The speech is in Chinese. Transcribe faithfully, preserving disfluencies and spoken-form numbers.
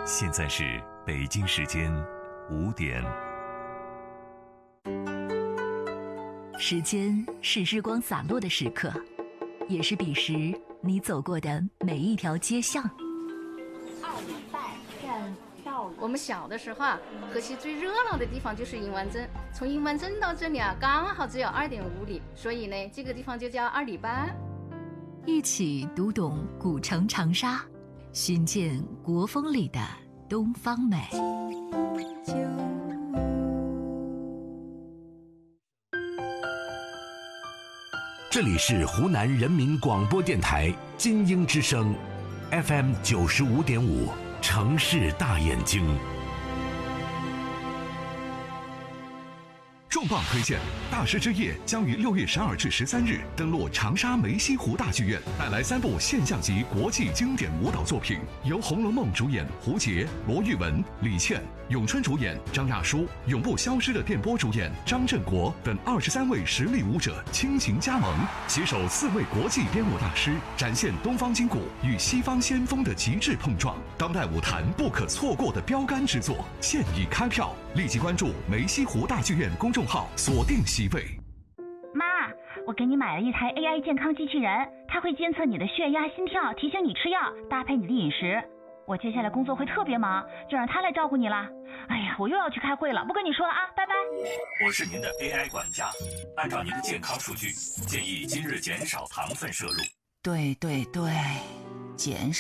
现在是北京时间五点。 时间是日光洒落的时刻，也是彼时你走过的每一条街巷。 二里半站到我们小的时候啊，河西最热闹的地方就是银湾镇，从银湾镇到这里啊，刚好只有二点五里，所以呢，这个地方就叫二里半。 一起读懂古城长沙，寻见国风里的东方美。 这里是湖南人民广播电台金鹰之声 F M 九十五点五，城市大眼睛。 重磅推荐，大师之夜将于六月十二至十三日登陆长沙梅溪湖大剧院，带来三部现象级国际经典舞蹈作品，由《红楼梦》主演胡洁、罗玉文、李倩，咏春主演张亚舒，永不消失的电波主演张振国等二十三位实力舞者倾情加盟，携手四位国际编舞大师，展现东方筋骨与西方先锋的极致碰撞，当代舞坛不可错过的标杆之作，现已开票，立即关注梅溪湖大剧院公众号，锁定席位。 妈，我给你买了一台 A I 健康机器人，它会监测你的血压、心跳，提醒你吃药，搭配你的饮食。我接下来工作会特别忙，就让它来照顾你了。哎呀，我又要去开会了，不跟你说了啊，拜拜。 我是您的 A I 管家，按照您的健康数据，建议今日减少糖分摄入。 对对对，减少。